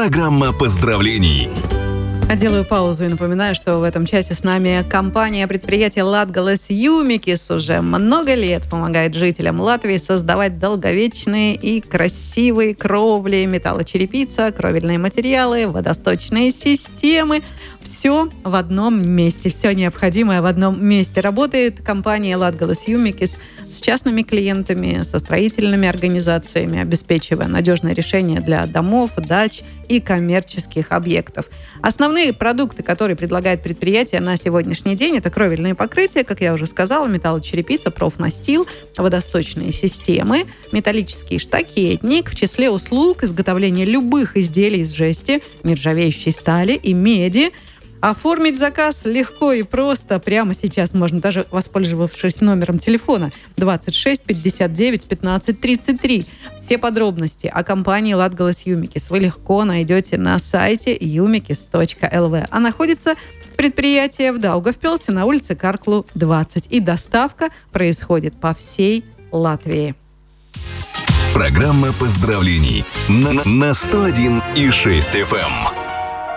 Программа поздравлений. Делаю паузу и напоминаю, что в этом часе с нами компания предприятия «Latgales Jumikis» уже много лет помогает жителям Латвии создавать долговечные и красивые кровли, металлочерепица, кровельные материалы, водосточные системы. Все в одном месте, все необходимое в одном месте. Работает компания «Latgales Jumikis» с частными клиентами, со строительными организациями, обеспечивая надежное решение для домов, дач и коммерческих объектов. Основные продукты, которые предлагает предприятие на сегодняшний день, это кровельные покрытия, как я уже сказала, металлочерепица, профнастил, водосточные системы, металлический штакетник, в числе услуг изготовления любых изделий из жести, нержавеющей стали и меди. Оформить заказ легко и просто. Прямо сейчас можно, даже воспользовавшись номером телефона 26 59 15 33. Все подробности о компании «Latgales Jumikis» вы легко найдете на сайте jumikis.lv. А находится предприятие в Даугавпилсе на улице Карклу, 20. И доставка происходит по всей Латвии. Программа поздравлений на 101,6 FM.